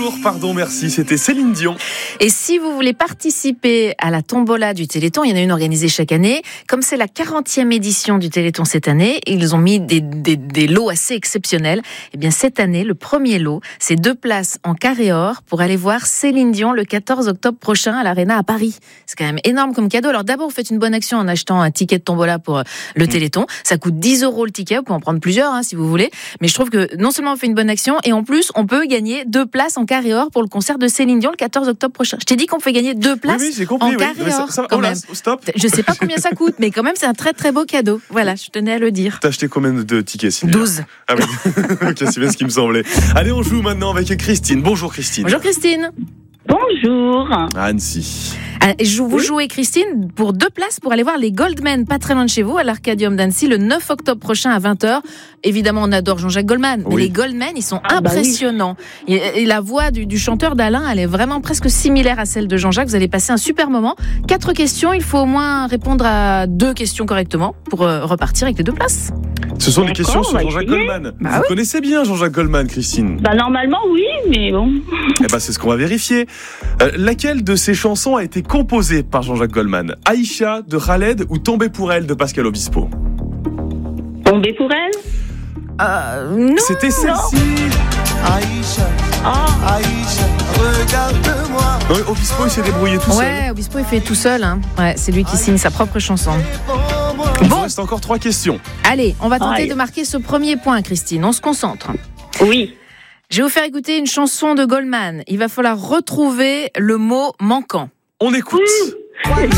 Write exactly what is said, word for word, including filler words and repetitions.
Bonjour, pardon, merci, c'était Céline Dion. Et si vous voulez participer à la tombola du Téléthon, il y en a une organisée chaque année. Comme c'est la quarantième édition du Téléthon cette année, ils ont mis des, des, des lots assez exceptionnels. Et bien cette année, le premier lot, c'est deux places en carré or pour aller voir Céline Dion le quatorze octobre prochain à l'Arena à Paris. C'est quand même énorme comme cadeau. Alors d'abord, vous faites une bonne action en achetant un ticket de tombola pour le Téléthon. Ça coûte dix euros le ticket, vous pouvez en prendre plusieurs hein, si vous voulez. Mais je trouve que non seulement on fait une bonne action, et en plus, on peut gagner deux places en carré or pour le concert de Céline Dion le quatorze octobre prochain. Je t'ai dit qu'on fait gagner deux places oui, oui, j'ai compris, en carré oui. or. Ça, ça, quand oh là, même. Stop. Je sais pas combien ça coûte, mais quand même, c'est un très très beau cadeau. Voilà, je tenais à le dire. T'as acheté combien de tickets, Sylvia? douze. Ah oui, ok, c'est bien ce qui me semblait. Allez, on joue maintenant avec Christine. Bonjour Christine. Bonjour Christine. Bonjour. À Annecy. Ah, je vous jouez, Christine, pour deux places pour aller voir les Goldmen, pas très loin de chez vous, à l'Arcadium d'Annecy, le neuf octobre prochain à vingt heures. Évidemment, on adore Jean-Jacques Goldman, mais Oui. les Goldmen, ils sont Ah, impressionnants. bah oui. et, et la voix du, du chanteur d'Alain, elle est vraiment presque similaire à celle de Jean-Jacques. Vous allez passer un super moment. Quatre questions, il faut au moins répondre à deux questions correctement pour euh, repartir avec les deux places. Ce sont des D'accord, questions on sur va Jean-Jacques essayer. Goldman. Bah Vous oui. connaissez bien Jean-Jacques Goldman, Christine? Bah normalement oui, mais bon. Eh ben, c'est ce qu'on va vérifier. Euh, laquelle de ces chansons a été composée par Jean-Jacques Goldman? Aïcha de Khaled ou Tombé pour elle de Pascal Obispo? Tombé pour elle. Euh, non. C'était celle-ci. Aïcha, Ah. Aïcha, regarde-moi. Non, Obispo, il s'est débrouillé tout seul. Ouais, Obispo, il fait tout seul. Hein. Ouais, c'est lui qui signe sa propre chanson. Il vous Bon. reste encore trois questions. Allez, on va tenter Aïe. de marquer ce premier point, Christine. On se concentre. Oui. Je vais vous faire écouter une chanson de Goldman. Il va falloir retrouver le mot manquant. On écoute. Croyable,